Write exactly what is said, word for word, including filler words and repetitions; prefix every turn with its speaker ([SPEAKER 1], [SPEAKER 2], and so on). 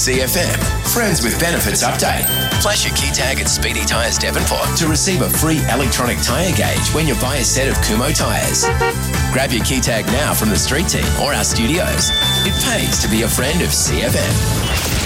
[SPEAKER 1] C F M, Friends with Benefits update. Flash your key tag at Speedy Tyres Devonport to receive a free electronic tyre gauge when you buy a set of Kumho tyres. Grab your key tag now from the street team or our studios. It pays to be a friend of C F M.